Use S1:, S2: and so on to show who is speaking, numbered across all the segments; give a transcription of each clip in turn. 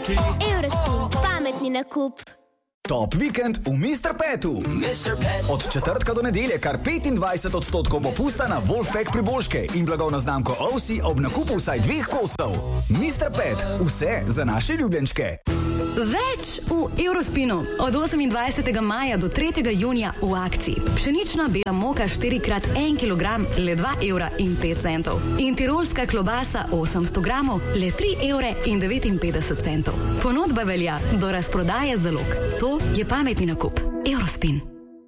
S1: Eurospin, pametni nakup.
S2: Top vikend v Mr. Petu. Od četrtka do nedelje kar 25% popusta na Wolfpack priboljške in blagovno znamko Ovsi ob nakupu vsaj 2 kosov. Mr. Pet, vse za naše ljubljenčke.
S3: Več v Eurospinu. Od 28. maja do 3. junija v akciji. Pšenična bela moka 4x1 kg le 2,05 €. In tirolska klobasa 800 gramov le 3,59 €. Ponudba velja do razprodaje zalog. To je pametni nakup. Eurospin.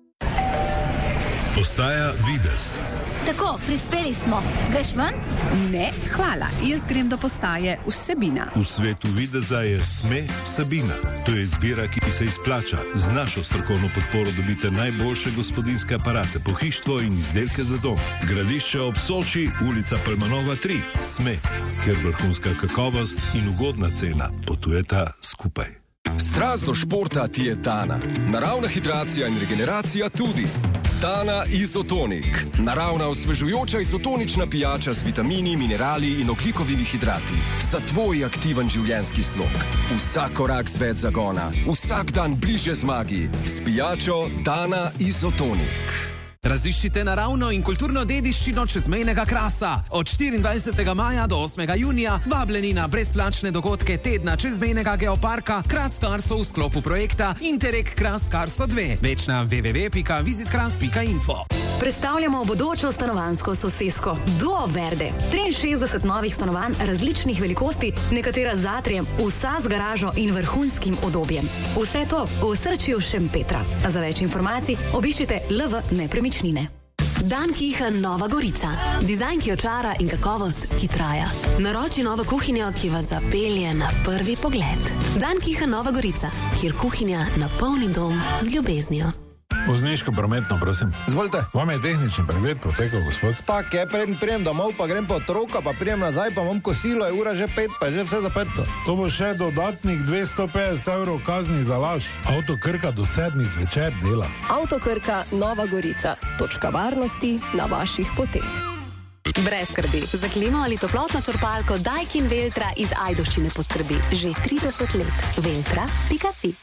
S4: Postaja Videz.
S1: Tako, prispeli smo. Greš ven?
S5: Ne, hvala. Jaz grem do postaje Vsebina.
S4: V svetu videza je SME vsebina. To je izbira, ki se izplača. Z našo strokovno podporo dobite najboljše gospodinjske aparate, pohištvo in izdelke za dom. Gradišče ob Soči, ulica Palmanova 3. SME, kjer vrhunska kakovost in ugodna cena potujeta skupaj.
S6: Strast do športa ti je Tana. Naravna hidracija in regeneracija tudi. Tana Izotonik. Naravna osvežujoča izotonična pijača z vitamini, minerali in ogljikovimi hidrati. Za tvoj aktiven življenjski slog. Vsak korak z več zagona. Vsak dan bliže zmagi. S pijačo Tana Izotonik.
S7: Raziščite naravno in kulturno dediščino čezmejnega Krasa. Od 24. maja do 8. junija vabljeni na brezplačne dogodke tedna čezmejnega geoparka Kras Karso v sklopu projekta Interreg Kras Karso 2. Več na www.visitkras.info.
S3: Predstavljamo bodočo stanovanjsko sosesko Duo Verde. 63 novih stanovanj različnih velikosti, nekatera z atrijem, vsa z garažo in vrhunskim udobjem. Vse to v osrčju Šempetra. Za več informacij obiščite LV Nepremičnine.
S8: Dan Kiha Nova Gorica. Dizajn, ki očara in kakovost, ki traja. Naroči novo kuhinjo, ki vas zapelje na prvi pogled. Dan Kiha Nova Gorica, kjer kuhinja napolni dom z ljubeznijo.
S9: Vozniško prometno, prosim.
S10: Izvolite.
S9: Vam je tehnični pregled potekal, gospod?
S10: Tak je, prijem domov, pa grem po otroka, pa prijem nazaj, pa imam kosilo, je ura že 5, pa je že vse zaprto.
S9: To bo še dodatnih 250 € kazni za laž. Avto Krka do 7 zvečer dela.
S11: Avto Krka Nova Gorica. Točka varnosti na vaših poteh.
S8: Brez skrbi. Za klimo ali toplotno črpalko Daikin Veltra iz Ajdovščine poskrbi že 30 let. Veltra.si.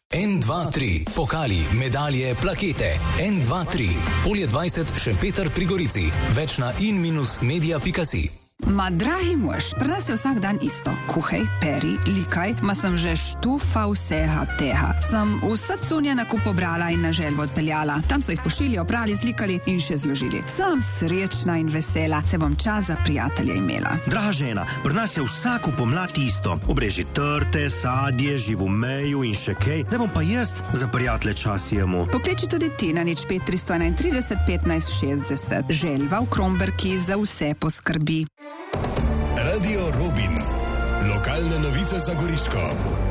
S12: N23, pokali, medalje, plakete. N23, Polje 20, Šempeter pri Gorici. Več na in-media.si.
S5: Ma, dragi mož, pri nas je vsak dan isto. Kuhaj, peri, likaj, ma sem že štufa vsega tega. Sem vse cunje nakup pobrala in na želvo odpeljala. Tam so jih pošili, oprali, zlikali in še zložili. Sem srečna in vesela, se bom čas za prijatelje imela.
S13: Draga žena, pri nas je vsako pomlad isto. Obreži trte, sadje, živomeju in še kaj. Da bom pa jaz za prijatelje čas jemu.
S5: Pokliči tudi ti na 05 331 15 60. Želva v Kromberki za vse poskrbi.
S4: Radio Robin. Lokalne novice za Goriško.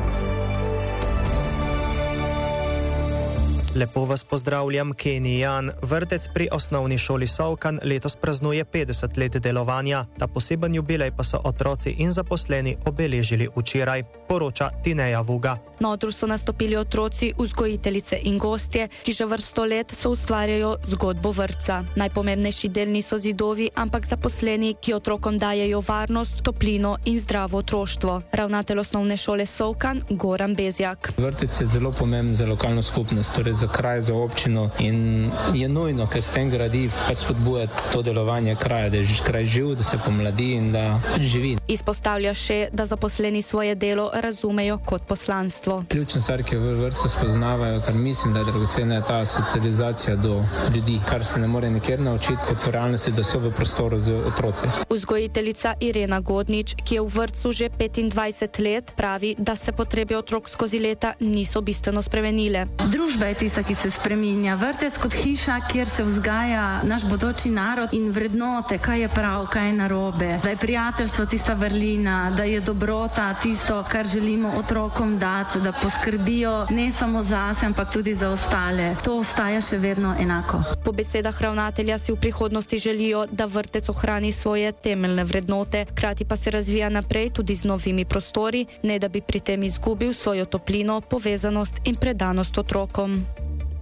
S14: Lepo vas pozdravljam, Kenny Jan. Vrtec pri osnovni šoli Sovkan letos praznuje 50 let delovanja. Ta poseben jubilej pa so otroci in zaposleni obeležili včeraj, poroča Tineja Vuga.
S15: Na odru so nastopili otroci, vzgojiteljice in gostje, ki že vrsto let so ustvarjajo zgodbo vrtca. Najpomembnejši del niso zidovi, ampak zaposleni, ki otrokom dajejo varnost, toplino in zdravo otroštvo. Ravnatelj osnovne šole Sovkan, Goran Bezjak.
S16: Vrtec je zelo pomemben za lokalno skupnost, torej za kraj, za občino in je nujno, ker s tem gradi spodbuja to delovanje kraja, da je kraj živ, da se pomladi in da živi.
S15: Izpostavlja še, da zaposleni svoje delo razumejo kot poslanstvo.
S16: Ključna stvar, ki v vrtcu spoznavajo, kar mislim, da je dragocena, je ta socializacija do ljudi, kar se ne more nikjer naučiti, kot v realnosti, da so v prostoru z otroci.
S15: Vzgojiteljica Irena Godnič, ki je v vrtcu že 25 let, pravi, da se potrebe otrok skozi leta niso bistveno spremenile.
S17: Družba je tista, ki se spreminja. Vrtec kot hiša, kjer se vzgaja naš bodoči narod in vrednote, kaj je prav, kaj je narobe, da je prijateljstvo tista vrlina, da je dobrota tisto, kar želimo otrokom dati, da poskrbijo ne samo zase, ampak tudi za ostale. To ostaja še vedno enako.
S15: Po besedah ravnatelja si v prihodnosti želijo, da vrtec ohrani svoje temeljne vrednote, hkrati pa se razvija naprej tudi z novimi prostori, ne da bi pri tem izgubil svojo toplino, povezanost in predanost otrokom.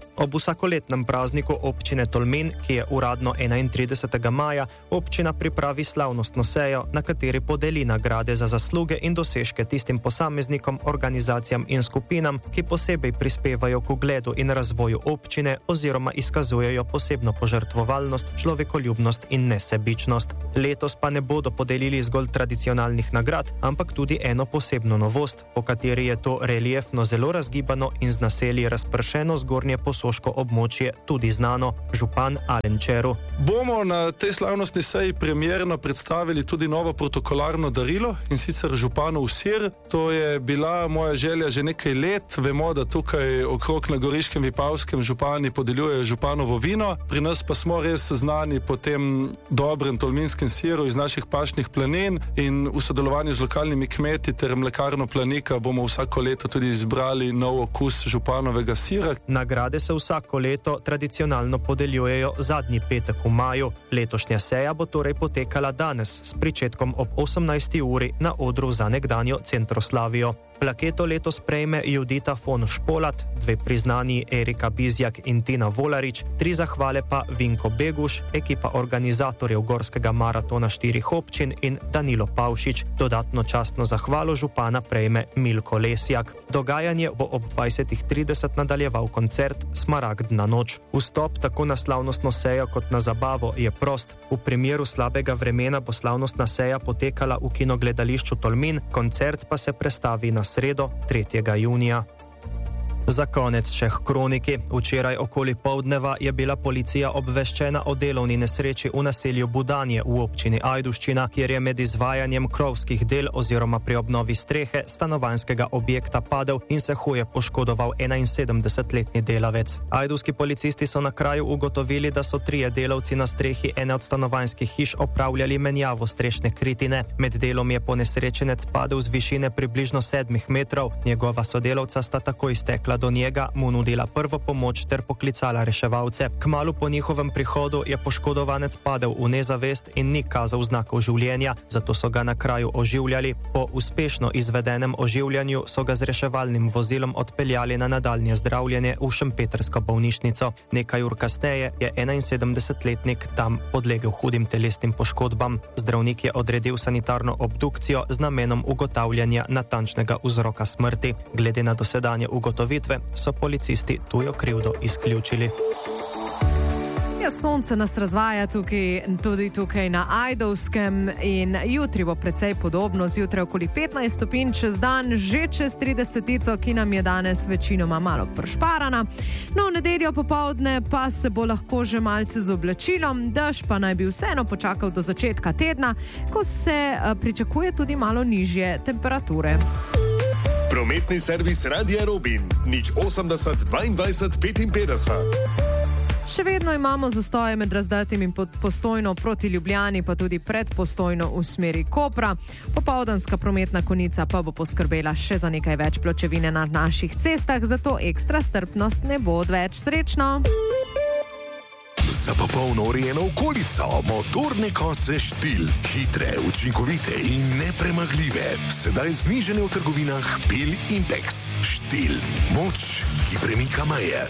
S14: Ob vsakoletnem prazniku občine Tolmin, ki je uradno 31. maja, občina pripravi slavnostno sejo, na kateri podeli nagrade za zasluge in dosežke tistim posameznikom, organizacijam in skupinam, ki posebej prispevajo k ugledu in razvoju občine oziroma izkazujejo posebno požrtvovalnost, človekoljubnost in nesebičnost. Letos pa ne bodo podelili zgolj tradicionalnih nagrad, ampak tudi eno posebno novost, po kateri je to reliefno zelo razgibano in z naselji razpršeno zgornje posoško območje tudi znano. Župan Alen Čeru.
S18: Bomo na tej slavnostni seji premierno predstavili tudi novo protokolarno darilo, in sicer županov sir. To je bila moja želja že nekaj let. Vemo, da tukaj okrog na Goriškem, Vipavskem župani podeljujejo županovo vino. Pri nas pa smo res znani po tem dobrem tolminskem siru iz naših pašnih planin, in v sodelovanju z lokalnimi kmeti ter mlekarno Planika bomo vsako leto tudi izbrali nov okus županovega sira.
S14: Nagrade se vsako leto tradicionalno podeljujejo zadnji petek v maju. Letošnja seja bo torej potekala danes s pričetkom ob 18. uri na odru za nekdanjo Centroslavijo. Plaketo letos prejme Judita von Špolat, 2 priznanji Erika Bizjak in Tina Volarič, 3 zahvale pa Vinko Beguš, ekipa organizatorjev Gorskega maratona 4 občin in Danilo Pavšič. Dodatno častno zahvalo župana prejme Milko Lesjak. Dogajanje bo ob 20:30 nadaljeval koncert Smaragdna noč. Vstop tako na slavnostno sejo kot na zabavo je prost. V primeru slabega vremena bo slavnostna seja potekala v kinogledališču Tolmin, koncert pa se prestavi na sredo 3. junija. Za konec še kroniki. Včeraj okoli poldneva je bila policija obveščena o delovni nesreči v naselju Budanje v občini Ajdovščina, kjer je med izvajanjem krovskih del oziroma pri obnovi strehe stanovanjskega objekta padel in se huje poškodoval 71-letni delavec. Ajdovski policisti so na kraju ugotovili, da so 3 delavci na strehi ene od stanovanjskih hiš opravljali menjavo strešne kritine. Med delom je ponesrečenec padel z višine približno 7 metrov. Njegova sodelavca sta takoj stekla do njega, mu nudila prvo pomoč ter poklicala reševalce. Kmalu po njihovem prihodu je poškodovanec padel v nezavest in ni kazal znakov življenja, zato so ga na kraju oživljali. Po uspešno izvedenem oživljanju so ga z reševalnim vozilom odpeljali na nadaljnje zdravljenje v šempetrsko bolnišnico. Nekaj ur kasneje je 71-letnik tam podlegel hudim telesnim poškodbam. Zdravnik je odredil sanitarno obdukcijo z namenom ugotavljanja natančnega vzroka smrti. Glede na dosedanje ugotovitve so policisti tujo krivdo izključili.
S19: Sonce nas razvaja tudi tukaj na Ajdovskem in jutri bo precej podobno, zjutraj okoli 15 stopinj, čez dan že čez 30, ki nam je danes večinoma malo pršparana. No, v nedeljo popoldne pa se bo lahko že malce z oblačilom, dež pa naj bi vseeno počakal do začetka tedna, ko se pričakuje tudi malo nižje temperature.
S20: Prometni servis Radia Robin, 080 22 55.
S19: Še vedno imamo zastoje med Razdatim in Postojno proti Ljubljani, pa tudi pred Postojno v smeri Kopra. Popoldanska prometna konica pa bo poskrbela še za nekaj več pločevine na naših cestah, zato ekstra strpnost ne bo odveč. Srečno!
S20: Za popolno urejeno okolico, motorne kose Štil. Hitre, učinkovite in nepremagljive. Sedaj znižene v trgovinah Pil Impex. Štil. Moč, ki premika meje.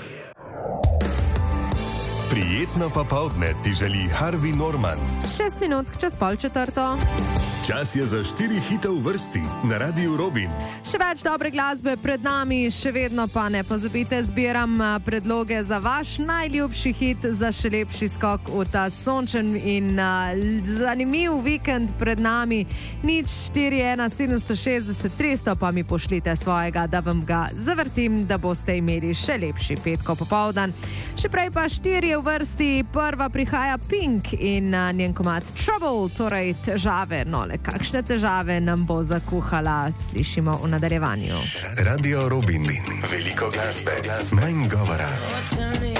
S20: Prijetno popoldne ti želi Harvey Norman.
S19: 6 minut čez 3:30.
S20: Čas je za 4 hite v vrsti na Radiu Robin.
S19: Še več dobre glasbe pred nami, še vedno pa ne pozabite, zbiram predloge za vaš najljubši hit za še lepši skok v ta sončen in zanimiv vikend pred nami. 041 760 300 pa mi pošljite svojega, da vam ga zavrtim, da boste imeli še lepši petkov popoldan. Še prej pa 4 v vrsti, prva prihaja Pink in njen komad Trouble, torej težave, kakšne težave nam bo zakuhala, slišimo v nadaljevanju.
S20: Radio Robin, veliko glasbe, manj govora.